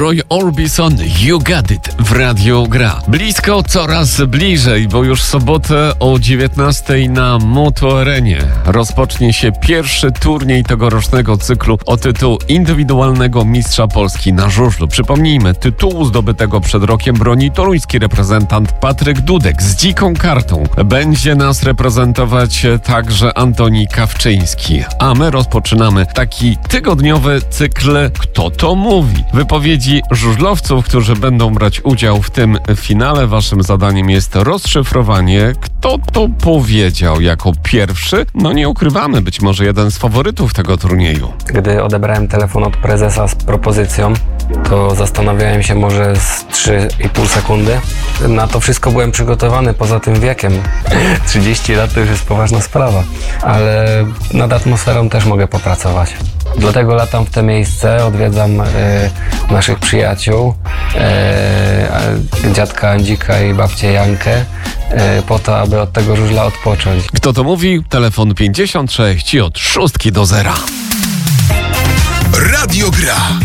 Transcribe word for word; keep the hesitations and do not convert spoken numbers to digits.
Roy Orbison, You Got It w Radiu Gra. Blisko, coraz bliżej, bo już w sobotę o dziewiętnastej na Moto Arenie rozpocznie się pierwszy turniej tegorocznego cyklu o tytuł indywidualnego mistrza Polski na żużlu. Przypomnijmy, tytułu zdobytego przed rokiem broni toruński reprezentant Patryk Dudek z dziką kartą. Będzie nas reprezentować także Antoni Kawczyński. A my rozpoczynamy taki tygodniowy cykl Kto to mówi? Wypowiedzi żużlowców, którzy będą brać udział w tym finale. Waszym zadaniem jest rozszyfrowanie, kto to powiedział jako pierwszy. No nie ukrywamy, być może jeden z faworytów tego turnieju. Gdy odebrałem telefon od prezesa z propozycją, to zastanawiałem się może z trzy i pół sekundy. Na to wszystko byłem przygotowany, poza tym wiekiem. trzydzieści lat to już jest poważna sprawa, ale nad atmosferą też mogę popracować. Dlatego latam w te miejsce, odwiedzam y, naszych przyjaciół, y, dziadka Andzika i babcię Jankę, y, po to, aby od tego żużla odpocząć. Kto to mówi? Telefon pięćdziesiąt sześć i od szóstki do zera. Radio Gra.